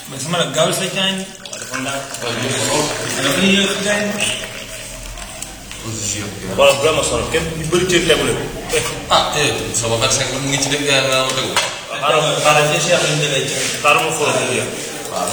sama la gaawal sa caañ. dafa ndànk. dafa ñuy yëg caañ. wala bu la ma sonal kenn ñu bëri cër tegu leen. sama 25 mu ngi ci dëgg yàlla tegu. xaaral ma xool